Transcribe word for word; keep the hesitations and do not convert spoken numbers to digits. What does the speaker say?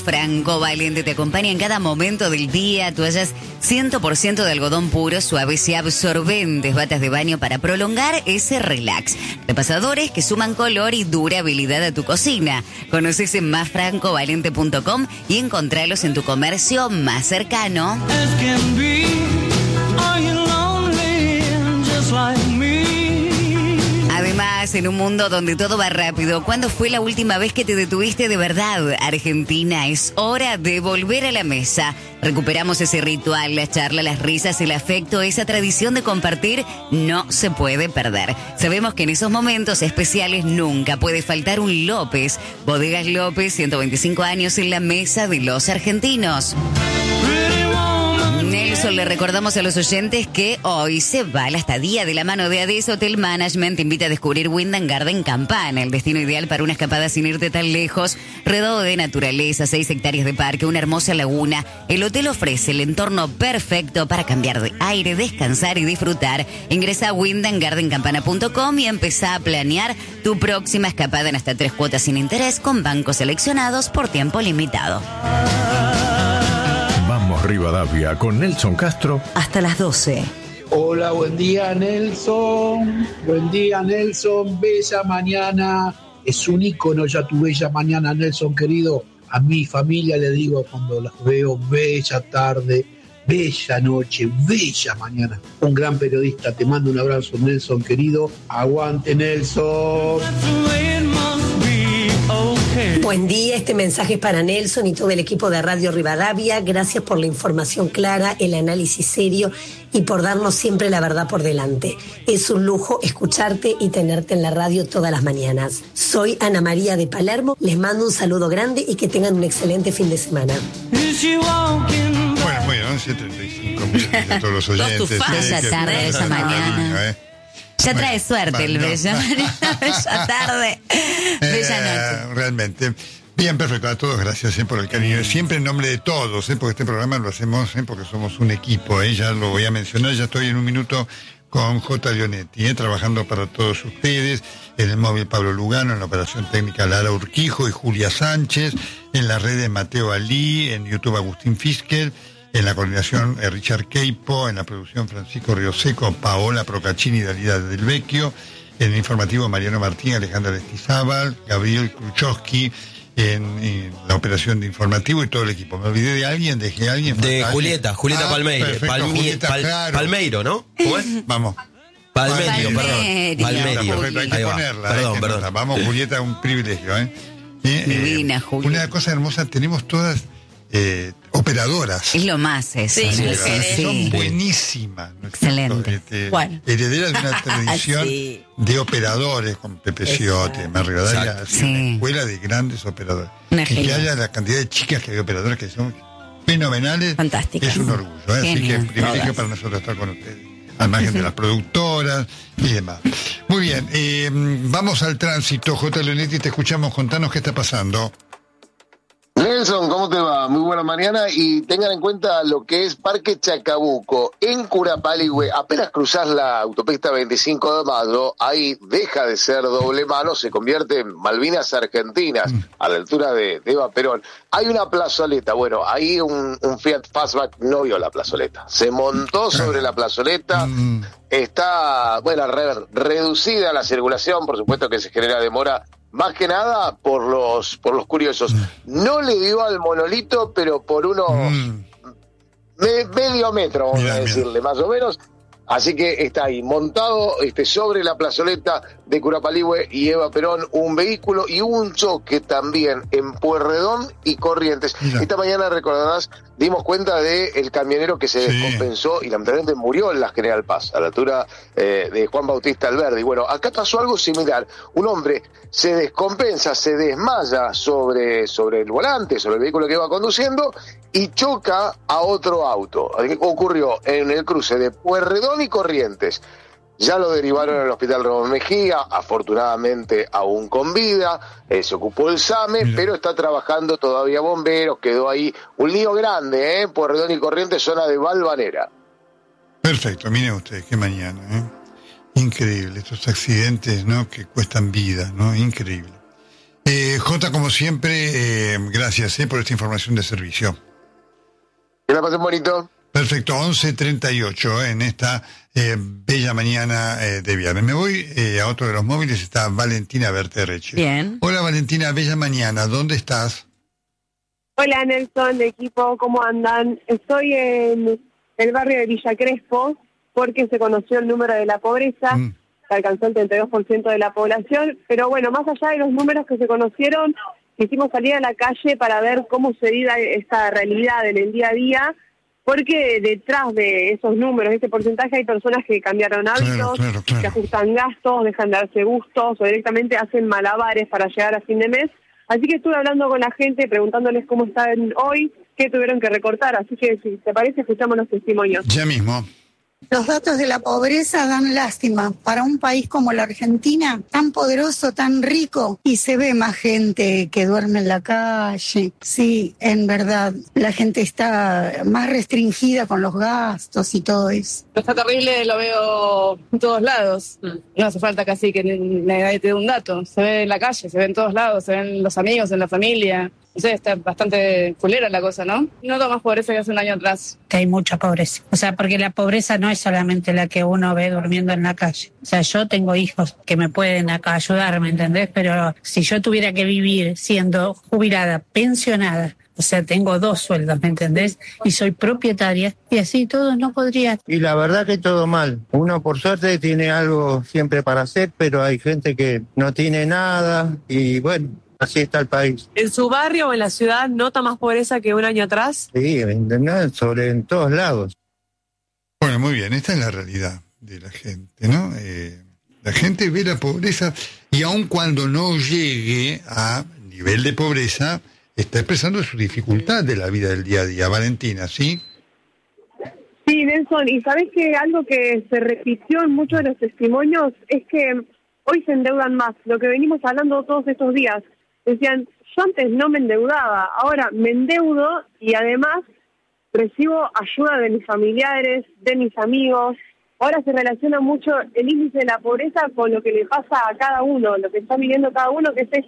Franco Valente te acompaña en cada momento del día. Toallas cien por ciento de algodón puro, suaves y absorbentes, batas de baño para prolongar ese relax. Repasadores que suman color y durabilidad a tu cocina. Conoces en más franco valente punto com y encontralos en tu comercio más cercano. Además, en un mundo donde todo va rápido, ¿cuándo fue la última vez que te detuviste de verdad? Argentina, es hora de volver a la mesa. Recuperamos ese ritual, la charla, las risas, el afecto, esa tradición de compartir no se puede perder. Sabemos que en esos momentos especiales nunca puede faltar un López. Bodegas López, ciento veinticinco años en la mesa de los argentinos. Nelson, le recordamos a los oyentes que hoy se va la estadía de la mano de Ades Hotel Management. Te invita a descubrir Wyndham Garden Campana, el destino ideal para una escapada sin irte tan lejos. Rodeado de naturaleza, seis hectáreas de parque, una hermosa laguna. El hotel ofrece el entorno perfecto para cambiar de aire, descansar y disfrutar. Ingresa a wyndham garden campana punto com y empezá a planear tu próxima escapada en hasta tres cuotas sin interés con bancos seleccionados por tiempo limitado. Rivadavia con Nelson Castro hasta las doce. Hola, buen día Nelson, buen día Nelson, bella mañana, es un ícono ya tu bella mañana Nelson querido, a mi familia le digo cuando las veo, bella tarde, bella noche, bella mañana, un gran periodista, te mando un abrazo Nelson querido, aguante Nelson. Buen día, este mensaje es para Nelson y todo el equipo de Radio Rivadavia. Gracias por la información clara, el análisis serio y por darnos siempre la verdad por delante. Es un lujo escucharte y tenerte en la radio todas las mañanas. Soy Ana María de Palermo, les mando un saludo grande y que tengan un excelente fin de semana. Bueno, muy bien, once treinta y cinco, a todos los oyentes. Bella tarde esa mañana. ¿eh? Ya trae suerte bueno, el no, bella, no. Bella tarde, bella noche. Eh, realmente. Bien, perfecto. A todos gracias eh, por el cariño. Siempre en nombre de todos, eh, porque este programa lo hacemos eh, porque somos un equipo. Eh, ya lo voy a mencionar, ya estoy en un minuto con J. Leonetti, eh, trabajando para todos ustedes. En el móvil Pablo Lugano, en la operación técnica Lara Urquijo y Julia Sánchez. En las redes Mateo Alí, en YouTube Agustín Fisker. En la coordinación eh, Richard Queipo, en la producción Francisco Rioseco, Paola Procaccini y Dalida Del Vecchio, en el informativo Mariano Martín, Alejandra Lestizábal, Gabriel Kruchowski, en, en la operación de informativo y todo el equipo. ¿Me olvidé de alguien? ¿Dejé a alguien? De Julieta, Julieta ah, Palmeiro. Perfecto, Palmi- Julieta, Pal- claro. Palmeiro, ¿no? ¿Cómo es? Vamos. Palmerio, Palmerio. perdón. Palmerio. Perfecto, hay que Ahí va. ponerla. Perdón, hay que perdón. ponerla. Vamos, Julieta, un privilegio, ¿eh? eh Divina, eh, Julia. Una cosa hermosa, tenemos todas eh, operadoras. Es lo más eso. Sí, Sí, Operadoras. sí. Son buenísimas. ¿no? Excelente. Este, Bueno. Herederas de una tradición Sí. de operadores, con Pepe Ciote, Mar Rivadavia, Exacto. así, una Sí. escuela de grandes operadores. Una Y que genial. haya la cantidad de chicas que hay operadoras que son fenomenales. Fantásticas. Es un orgullo. ¿eh? Así que Genial. privilegio Todas. para nosotros estar con ustedes. Al margen de las productoras y demás. Muy bien, eh, vamos al tránsito. J. Leonetti, te escuchamos. Contanos qué está pasando. Nelson, ¿cómo te va? Muy buena mañana y tengan en cuenta lo que es Parque Chacabuco en Curapaligüe. Apenas cruzás la autopista veinticinco de mayo, ahí deja de ser doble mano, se convierte en Malvinas Argentinas, mm. a la altura de, de Eva Perón. Hay una plazoleta, bueno, ahí un, un Fiat Fastback no vio la plazoleta, se montó sobre la plazoleta, mm. está, bueno, re, reducida la circulación, por supuesto que se genera demora. Más que nada por los por los curiosos. No le dio al monolito, pero por unos mm. me, medio metro, vamos mira, a decirle, mira. Más o menos. Así que está ahí, montado este, sobre la plazoleta de Curapaligüe y Eva Perón, un vehículo y un choque también en Pueyrredón y Corrientes. Mira. Esta mañana, recordarás, dimos cuenta de el camionero que se sí. descompensó y lamentablemente murió en la General Paz, a la altura eh, de Juan Bautista Alberdi. Bueno, acá pasó algo similar. Un hombre se descompensa, se desmaya sobre, sobre el volante, sobre el vehículo que iba conduciendo y choca a otro auto. Ocurrió en el cruce de Pueyrredón y Corrientes. Ya lo derivaron al hospital Ramón Mejía, afortunadamente aún con vida, eh, se ocupó el SAME, Mira. pero está trabajando todavía bomberos, quedó ahí un lío grande, ¿eh? Pueyrredón y Corrientes, zona de Valvanera. Perfecto, miren ustedes, qué mañana, ¿eh? Increíble, estos accidentes, ¿no? Que cuestan vida, ¿no? Increíble. Eh, Jota, como siempre, eh, gracias eh, por esta información de servicio. Que la pasen bonito. Perfecto, once treinta y ocho en esta eh, bella mañana eh, de viernes. Me voy eh, a otro de los móviles, está Valentina Berterreche. Bien. Hola Valentina, bella mañana, ¿dónde estás? Hola Nelson, equipo, ¿cómo andan? Estoy en el barrio de Villa Crespo porque se conoció el número de la pobreza, Mm. que alcanzó el treinta y dos por ciento de la población, pero bueno, más allá de los números que se conocieron, quisimos salir a la calle para ver cómo se vive esta realidad en el día a día, porque detrás de esos números, ese porcentaje, hay personas que cambiaron hábitos, Claro, claro, claro. que ajustan gastos, dejan de darse gustos o directamente hacen malabares para llegar a fin de mes. Así que estuve hablando con la gente, preguntándoles cómo están hoy, qué tuvieron que recortar. Así que, si te parece, escuchamos los testimonios. Ya mismo. Los datos de la pobreza dan lástima para un país como la Argentina, tan poderoso, tan rico, y se ve más gente que duerme en la calle. Sí, en verdad, la gente está más restringida con los gastos y todo eso. Está terrible, lo veo en todos lados. No hace falta casi que nadie te dé un dato. Se ve en la calle, se ve en todos lados, se ven los amigos, en la familia. No sé, está bastante culera la cosa, ¿no? No da más pobreza que hace un año atrás. Que hay mucha pobreza. O sea, porque la pobreza no es solamente la que uno ve durmiendo en la calle. O sea, yo tengo hijos que me pueden acá ayudar, ¿me entendés? Pero si yo tuviera que vivir siendo jubilada, pensionada, o sea, tengo dos sueldos, ¿me entendés? Y soy propietaria, y así todo no podría. Y la verdad que todo mal. Uno por suerte tiene algo siempre para hacer, pero hay gente que no tiene nada y bueno, así está el país. ¿En su barrio o en la ciudad nota más pobreza que un año atrás? Sí, ¿entendés? Sobre en todos lados. Bueno, muy bien, esta es la realidad de la gente, ¿no? Eh, la gente ve la pobreza y aun cuando no llegue a nivel de pobreza, está expresando su dificultad de la vida del día a día. Valentina, ¿sí? Sí, Nelson, y sabés que algo que se repitió en muchos de los testimonios es que hoy se endeudan más, lo que venimos hablando todos estos días. Decían, yo antes no me endeudaba, ahora me endeudo y además recibo ayuda de mis familiares, de mis amigos. Ahora se relaciona mucho el índice de la pobreza con lo que le pasa a cada uno, lo que está viviendo cada uno, que es